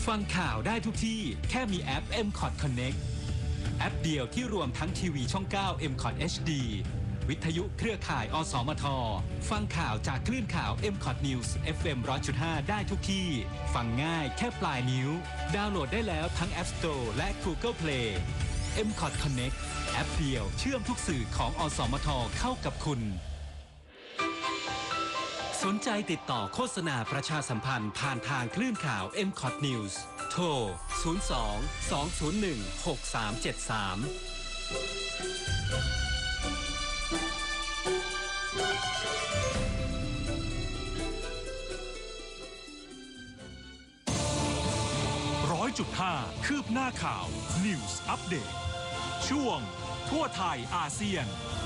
ฟังข่าวได้ทุกที่แค่มีแอป MCOT Connect แอปเดียวที่รวมทั้งทีวีช่อง 9 MCOT HD วิทยุเครือข่ายอสมทฟังข่าวจากคลื่นข่าว MCOT News FM 100.5 ได้ทุกที่ฟังง่ายแค่ปลายนิ้วดาวน์โหลดได้แล้วทั้ง App Store และ Google Play MCOT Connect แอปเดียวเชื่อมทุกสื่อของอสมทเข้ากับคุณสนใจติดต่อโฆษณาประชาสัมพันธ์ผ่านทางคลื่นข่าว MCOT News โทร 100.5 คืบหน้าข่าว News Update ช่วงทั่วไทยอาเซียน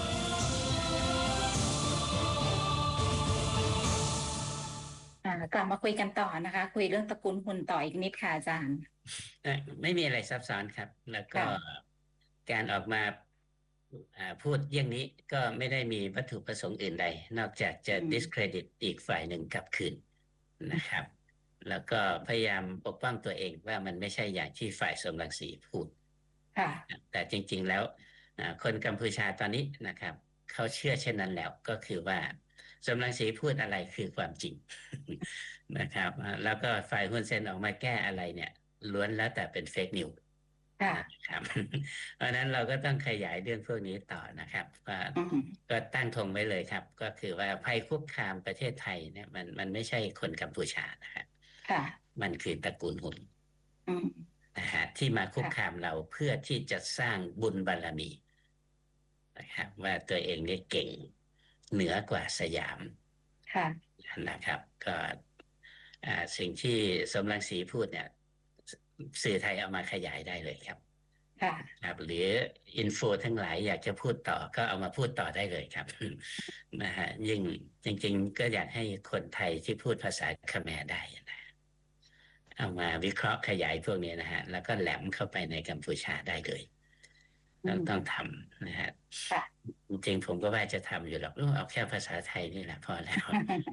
กลับมาคุยกันต่อนะคะคุยเรื่องตระกูลหุ่นต่ออีกนิดค่ะอาจารย์ไม่มีอะไรซับซ้อนครับแล้วก็การออกมาพูดอย่างนี้ก็ไม่ได้มีวัตถุประสงค์อื่นใดนอกจากจะ discredit อีกฝ่ายหนึ่งกลับคืนนะครับแล้วก็พยายามปกป้องตัวเองว่ามันไม่ใช่อย่างที่ฝ่ายสมรังสีพูดแต่จริงๆแล้วคนกัมพูชาตอนนี้นะครับเขาเชื่อเช่นนั้นแล้วก็คือว่าสมรังสีพูดอะไรคือความจริงนะครับแล้วก็ฝ่ายฮุนเซนออกมาแก้อะไรเนี่ยล้วนแล้วแต่เป็นเฟกนิวส์นะครับเพราะนั้นเราก็ต้องขยายเรื่องพวกนี้ต่อนะครับก็ตั้งธงไว้เลยครับก็คือว่าภัยคุกคามประเทศไทยเนี่ยมันไม่ใช่คนกัมพูชานะครับมันคือตระกูลหุ่นนะฮะที่มาคุกคามเราเพื่อที่จะสร้างบุญบารมีนะครับว่าตัวเองเนี่ยเก่งเหนือกว่าสยามนะครับก็สิ่งที่สมรังสีพูดเนี่ยสื่อไทยเอามาขยายได้เลยครับครับหรืออินโฟทั้งหลายอยากจะพูดต่อก็เอามาพูดต่อได้เลยครับนะฮะยิ่งจริงๆก็อยากให้คนไทยที่พูดภาษาเขมรได้นะเอามาวิเคราะห์ขยายพวกนี้นะฮะแล้วก็แหลมเข้าไปในกัมพูชาได้เลยต้องทำนะฮะจริงๆผมก็ว่าจะทำอยู่หรอกเอาแค่ภาษาไทยนี่แหละพอแล้ว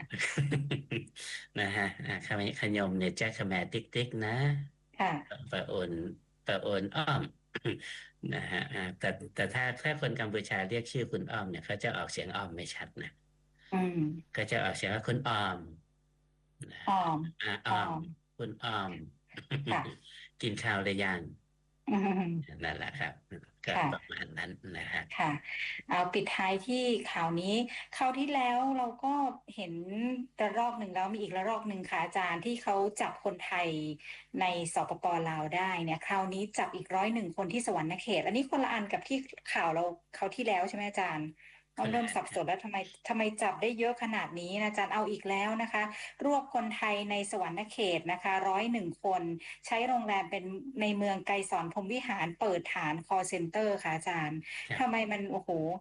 นะฮะขยมเนี่ยแจ๊คแมติ๊กติ๊กนะประโอนอ้อมนะฮะแต่ถ้าคนกัมพูชาเรียกชื่อคุณอ้อมเนี่ยเขาจะออกเสียงอ้อมไม่ชัดนะก็จะออกเสียงว่าคุณอ้อมอ้อมคุณอ้อมกินข้าวหรือยังนั่นแหละครับก็ประมาณนั้นนะฮะค่ะเอาปิดท้ายที่ข่าวนี้คราวที่แล้วเราก็เห็นระลอกหนึ่งแล้วมีอีกระลอกหนึ่งค่ะอาจารย์ที่เขาจับคนไทยในสปป.ลาวได้เนี่ยคราวนี้จับอีก101 คนที่สวรรณเขตอันนี้คนละอันกับที่ข่าวเราคราวที่แล้วใช่ไหมอาจารย์เราเริ่มสับสนแล้วทำไมจับได้เยอะขนาดนี้นะอาจารย์เอาอีกแล้วนะคะรวบคนไทยในสวรรณเขตนะคะ101 คนใช้โรงแรมเป็นในเมืองไกรสอนพรหมวิหารเปิดฐาน call center ค่ะอาจารย์ทำไมมันโอ้โห